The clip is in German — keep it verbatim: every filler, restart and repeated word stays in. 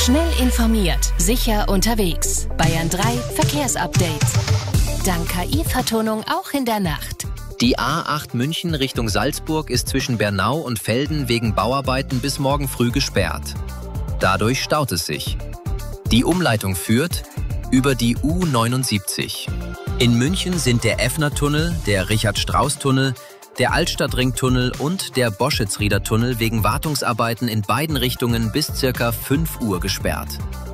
Schnell informiert, sicher unterwegs. Bayern drei Verkehrsupdate. Dank K I-Vertonung auch in der Nacht. Die A acht München Richtung Salzburg ist zwischen Bernau und Velden wegen Bauarbeiten bis morgen früh gesperrt. Dadurch staut es sich. Die Umleitung führt über die U neunundsiebzig. In München sind der Effner-Tunnel, der Richard-Strauss-Tunnel, der Altstadtring-Tunnel und der Boschützrieder-Tunnel wegen Wartungsarbeiten in beiden Richtungen bis circa fünf Uhr gesperrt.